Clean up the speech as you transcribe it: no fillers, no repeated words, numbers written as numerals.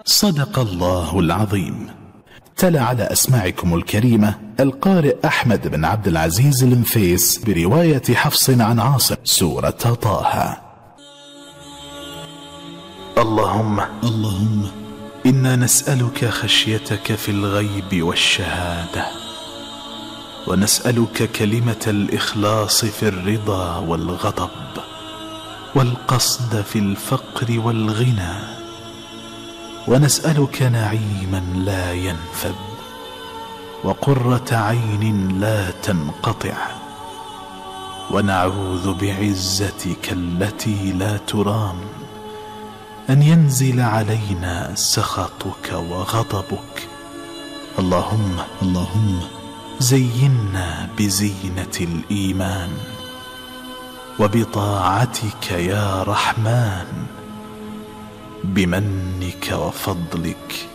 صدق الله العظيم. تلا على أسماعكم الكريمة القارئ أحمد بن عبد العزيز النفيس برواية حفص عن عاصم سورة طه. اللهم إنا نسألك خشيتك في الغيب والشهادة، ونسألك كلمة الإخلاص في الرضا والغضب، والقصد في الفقر والغنى، ونسألك نعيما لا ينفد، وقرة عين لا تنقطع، ونعوذ بعزتك التي لا ترام أن ينزل علينا سخطك وغضبك. اللهم زينا بزينة الإيمان وبطاعتك يا رحمن، بمنك وفضلك